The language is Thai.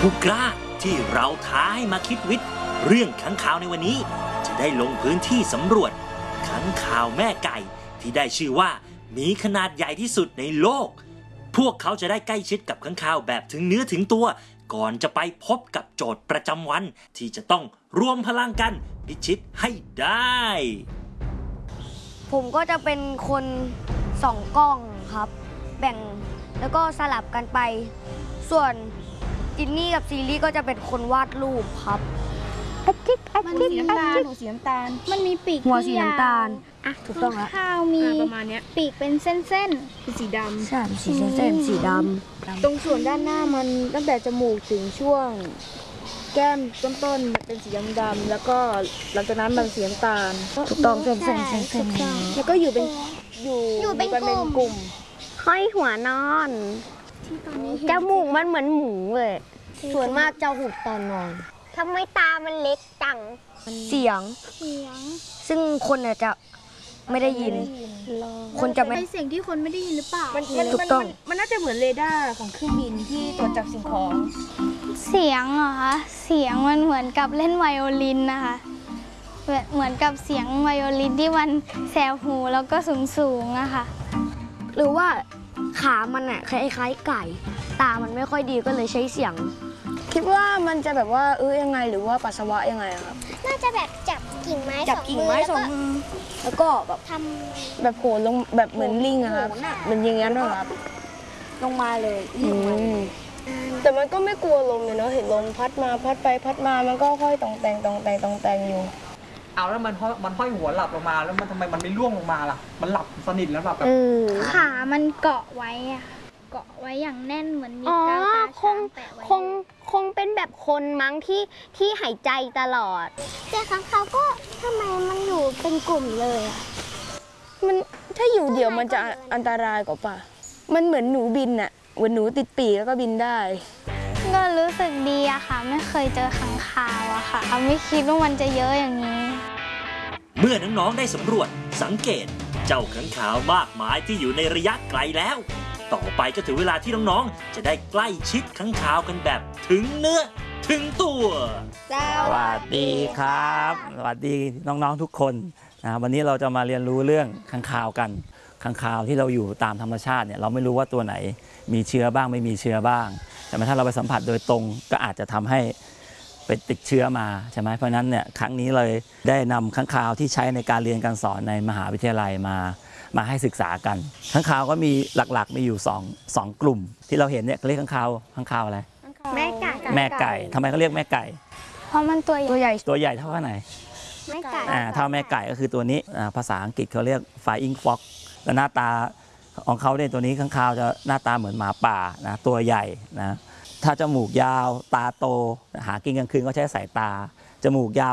ผู้กล้าที่เราท้าให้มาคิดวิทย์เรื่องค้างคาวในวันนี้จะได้ลงพื้นที่สำรวจค้างคาวแม่ไก่ที่ได้ชื่อว่ามีขนาดใหญ่ที่สุดในโลกพวกเขาจะได้ใกล้ชิดกับค้างคาวแบบถึงเนื้อถึงตัวก่อนจะไปพบกับโจทย์ประจำวันที่จะต้องรวมพลังกันพิชิตให้ได้ผมก็จะเป็นคนส่องกล้องครับแบ่งแล้วก็สลับกันไปส่วนจินนี่กับซีรีส์ก็จะเป็นคนวาดรูปครับมันสีน้ำตาลหัวสีน้ำตาลมันมีปีกหัวสีน้ำตาลถูกต้องครับข้าวมีประมาณนี้ปีกเป็นเส้นๆเป็นสีดำใช่สีเส้นสีดำตรงส่วนด้านหน้ามันตั้งแต่จมูกถึงช่วงแก้มต้นๆเป็นสีดำๆแล้วก็หลังจากนั้นมันสีน้ำตาลถูกต้องเส้นแล้วก็อยู่เป็นกลุ่มห้อยหัวนอนจมูกมันเหมือนหมูเลยส่วนมากจะหุบตอนนอนทำไมตามันเล็กจังเสียงซึ่งคนอาจจะไม่ได้ยินคนจะไม่เสียงที่คนไม่ได้ยินหรือเปล่าถูกต้องมันน่าจะเหมือนเรดาร์ของเครื่องบินที่ตรวจจับสิ่งของเสียงเหรอคะเสียงมันเหมือนกับเล่นไวโอลินนะคะเหมือนกับเสียงไวโอลินที่มันแสบหูแล้วก็สูงๆนะคะหรือว่าขามันอะคล้ายๆไก่ตามันไม่ค่อยดีก็เลยใช้เสียงคิดว่ามันจะแบบว่ายังไงหรือว่าปัสสาวะยังไงครับน่าจะแบบจับกิ่งไม้สองมือแล้วก็แบบทำแบบโผล่ลงแบบเหมือนลิงอะครับเหมือนอย่างนั้นครับลงมาเลยแต่มันก็ไม่กลัวลมเลยเนาะเห็นลมพัดมาพัดไปพัดมามันก็ค่อยตองแต่งอยู่เอาแล้วมันห้อยหัวหลับลงมาแล้วมันทำไมมันไม่ร่วงลงมาล่ะมันหลับสนิทแล้วแบบขามันเกาะไว้อะเกาะไว้อย่างแน่นเหมือนมีกาวตาช้างแปะไว้คงเป็นแบบคนมั้งที่หายใจตลอดแต่ค้างคาวก็ทำไมมันอยู่เป็นกลุ่มเลยอะมันถ้าอยู่เดี่ยวมันจะอันตรายกว่าป่ะมันเหมือนหนูบินอะเหมือนหนูติดปีกแล้วก็บินได้ก็รู้สึกดีอะค่ะไม่เคยเจอค้างคาวอะค่ะไม่คิดว่ามันจะเยอะอย่างนี้เมื่อน้องๆได้สำรวจสังเกตเจ้าค้างคาวมากมายที่อยู่ในระยะไกลแล้วต่อไปก็ถึงเวลาที่น้องๆจะได้ใกล้ชิดค้างคาวกันแบบถึงเนื้อถึงตัวสวัสดีครับสวัสดีน้องๆทุกคนนะวันนี้เราจะมาเรียนรู้เรื่องค้างคาวกันค้างคาวที่เราอยู่ตามธรรมชาติเนี่ยเราไม่รู้ว่าตัวไหนมีเชื้อบ้างไม่มีเชื้อบ้างแต่ถ้าเราไปสัมผัสโดยตรงก็อาจจะทำให้เป็นติดเชื้อมาใช่ไหมเพราะนั้นเนี่ยครั้งนี้เลยได้นำค้างคาวที่ใช้ในการเรียนการสอนในมหาวิทยาลัยมาให้ศึกษากันค้างคาวก็มีหลักๆมีอยู่สองกลุ่มที่เราเห็นเนี่ยเรียกค้างคาวอะไรแม่ไก่ทำไมเขาเรียกแม่ไก่เพราะมันตัวใหญ่เท่าไหร่แม่ไก่เท่าแม่ไก่ก็คือตัวนี้ภาษาอังกฤษเขาเรียก flying fox และหน้าตาของเขาเนี่ยตัวนี้ค้างคาวจะหน้าตาเหมือนหมาป่านะตัวใหญ่นะถ้าจมูกยาวตาโตหากินกลางคืนก็ใช้สายตาจมูกยาว